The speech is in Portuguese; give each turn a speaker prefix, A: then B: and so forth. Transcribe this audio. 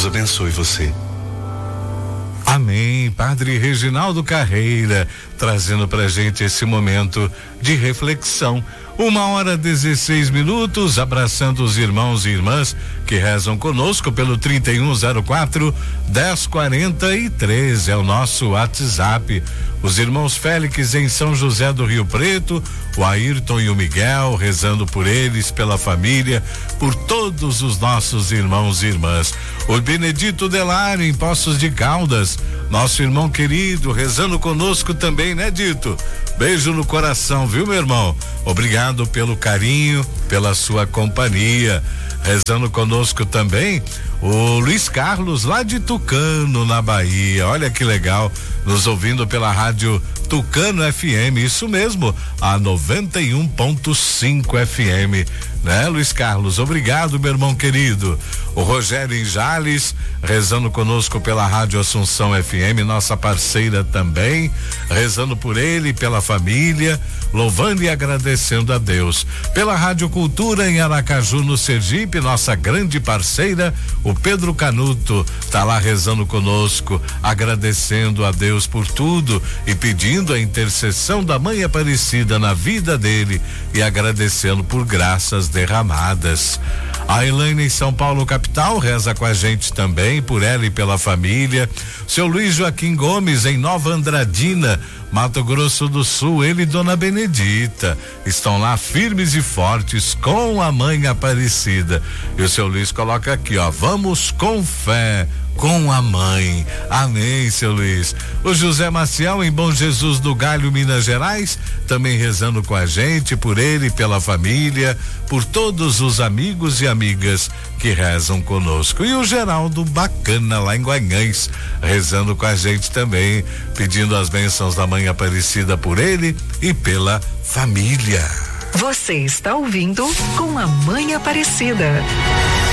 A: Deus abençoe você.
B: Amém. Padre Reginaldo Carreira, trazendo pra gente esse momento de reflexão. 1h16, abraçando os irmãos e irmãs que rezam conosco pelo 3104-1043, é o nosso WhatsApp. Os irmãos Félix em São José do Rio Preto, o Ayrton e o Miguel, rezando por eles, pela família, por todos os nossos irmãos e irmãs. O Benedito Delário em Poços de Caldas, nosso irmão querido, rezando conosco também, né, Dito? Beijo no coração, viu, meu irmão? Obrigado pelo carinho, pela sua companhia. Rezando conosco também o Luiz Carlos, lá de Tucano, na Bahia. Olha que legal, nos ouvindo pela rádio Tucano FM, isso mesmo, a 91.5 FM, né, Luiz Carlos? Obrigado, meu irmão querido. O Rogério em Jales, rezando conosco pela rádio Assunção FM, nossa parceira também, rezando por ele, pela família, louvando e agradecendo a Deus. Pela Rádio Cultura em Aracaju, no Sergipe, nossa grande parceira, o Pedro Canuto, tá lá rezando conosco, agradecendo a Deus por tudo e pedindo a intercessão da Mãe Aparecida na vida dele e agradecendo por graças derramadas. A Elaine em São Paulo, capital, reza com a gente também, por ela e pela família. Seu Luiz Joaquim Gomes em Nova Andradina, Mato Grosso do Sul, ele e Dona Benedita estão lá firmes e fortes com a Mãe Aparecida. E o seu Luiz coloca aqui, ó, vamos com fé, com a mãe. Amém, seu Luiz. O José Maciel em Bom Jesus do Galho, Minas Gerais, também rezando com a gente, por ele, pela família, por todos os amigos e amigas que rezam conosco. E o Geraldo Bacana lá em Guanhães, rezando com a gente também, pedindo as bênçãos da Mãe Aparecida por ele e pela família.
C: Você está ouvindo Com a Mãe Aparecida.